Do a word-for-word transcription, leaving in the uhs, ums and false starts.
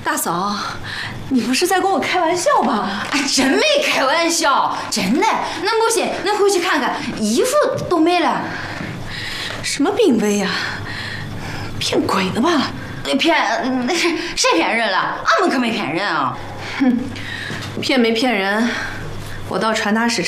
大嫂，你不是在跟我开玩笑吧？ 哎，真没开玩笑，真的。恁不信，恁回去看看，衣服都没了。 什么病危呀？骗鬼呢吧？ 骗那是谁骗人了？俺们可没骗人啊！ 哼，骗没骗人，我到传达室。